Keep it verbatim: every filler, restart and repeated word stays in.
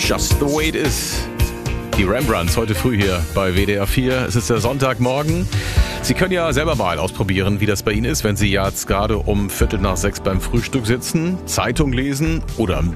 Just the way it is. Die Rembrandts heute früh hier bei W D R vier. Es ist der Sonntagmorgen. Sie können ja selber mal ausprobieren, wie das bei Ihnen ist, wenn Sie jetzt gerade um Viertel nach sechs beim Frühstück sitzen, Zeitung lesen oder ein